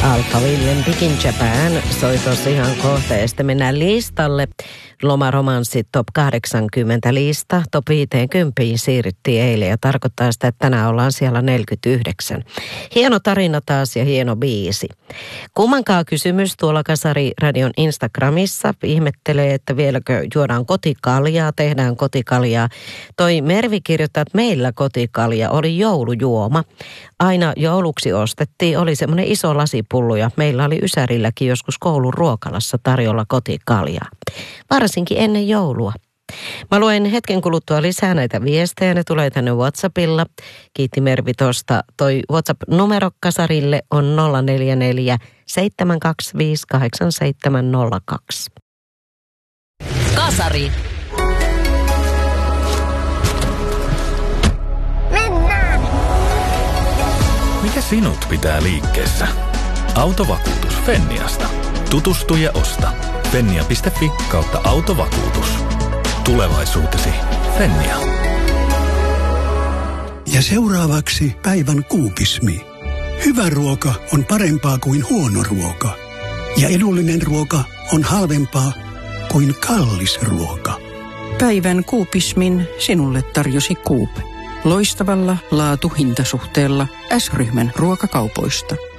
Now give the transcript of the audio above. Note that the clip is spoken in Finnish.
Alfa William Big in Japan soi tosiaan kohta ja sitten mennään listalle. Lomaromanssi top 80 lista, top 50 siirryttiin eilen ja tarkoittaa sitä, että tänään ollaan siellä 49. Hieno tarina taas ja hieno biisi. Kummankaan kysymys tuolla Kasari-radion Instagramissa ihmettelee, että vieläkö juodaan kotikaljaa, tehdään kotikaljaa. Toi Mervi kirjoittaa, että meillä kotikalja oli joulujuoma. Aina jouluksi ostettiin, oli semmoinen iso lasipullo ja meillä oli Ysärilläkin joskus koulun ruokalassa tarjolla kotikaljaa. Varsinkin ennen joulua. Mä luen hetken kuluttua lisää näitä viestejä, ne tulee tänne WhatsAppilla. Kiitti Mervi tosta. Toi WhatsApp-numero Kasarille on 044 725 8702. Kasari. Mennään! Mikä sinut pitää liikkeessä? Autovakuutus Fenniasta. Tutustu ja osta. Fennia.fi/autovakuutus. Tulevaisuutesi Fennia. Ja seuraavaksi päivän kuupismi. Hyvä ruoka on parempaa kuin huono ruoka. Ja edullinen ruoka on halvempaa kuin kallis ruoka. Päivän kuupismin sinulle tarjosi Coop. Loistavalla laatu-hintasuhteella S-ryhmän ruokakaupoista.